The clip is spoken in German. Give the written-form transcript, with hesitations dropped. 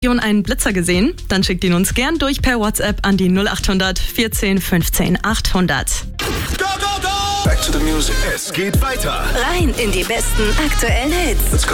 einen Blitzer gesehen? Dann schickt ihn uns gern durch per WhatsApp an die 0800 14 15 800. Go, go, go! Back to the music. Es geht weiter. Rein in die besten aktuellen Hits.